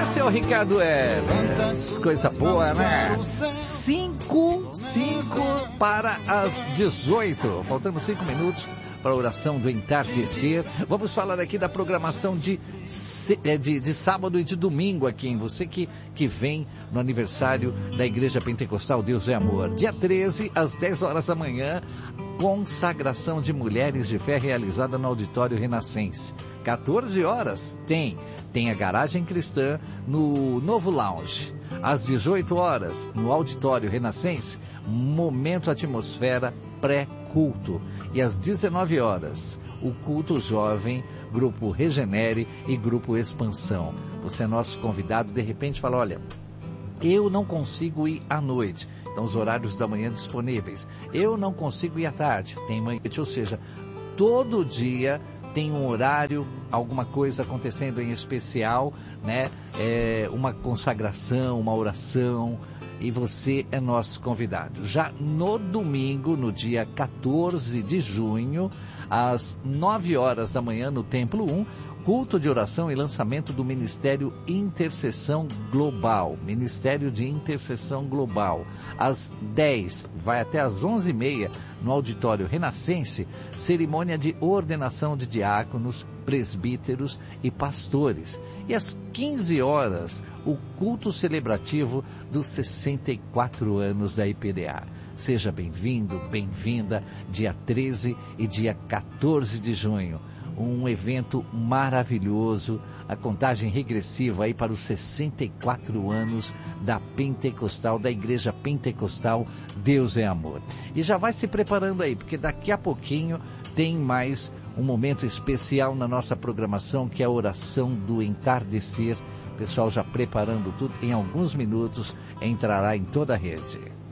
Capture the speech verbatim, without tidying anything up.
Esse é o Ricardo Eves. Coisa boa, né? Cinco, cinco para as dezoito. Faltando cinco minutos para a oração do entardecer. Vamos falar aqui da programação de, de, de sábado e de domingo aqui, em você que, que vem no aniversário da Igreja Pentecostal Deus é Amor. Dia treze, às dez horas da manhã, consagração de mulheres de fé realizada no Auditório Renascense. quatorze horas, tem, tem a garagem cristã no Novo Lounge. Às dezoito horas, no Auditório Renascense, momento atmosfera pré-culto. E às dezenove horas, o culto jovem, grupo Regenere e grupo Expansão. Você é nosso convidado, de repente fala, olha, eu não consigo ir à noite. Então, os horários da manhã disponíveis. Eu não consigo ir à tarde. Tem manhã, ou seja, todo dia tem um horário, alguma coisa acontecendo em especial, né? É, uma consagração, uma oração, e você é nosso convidado. Já no domingo, no dia quatorze de junho, às nove horas da manhã, no Templo um, culto de oração e lançamento do Ministério Intercessão Global. Ministério de Intercessão Global. Às dez, vai até às onze e meia, no Auditório Renascense, cerimônia de ordenação de diáconos, presbíteros e pastores. E às quinze horas, o culto celebrativo dos sessenta e quatro anos da I P D A. Seja bem-vindo, bem-vinda, dia treze e dia quatorze de junho. Um evento maravilhoso, a contagem regressiva aí para os sessenta e quatro anos da Pentecostal, da Igreja Pentecostal Deus é Amor. E já vai se preparando aí, porque daqui a pouquinho tem mais um momento especial na nossa programação, que é a oração do entardecer. Pessoal já preparando tudo, em alguns minutos entrará em toda a rede.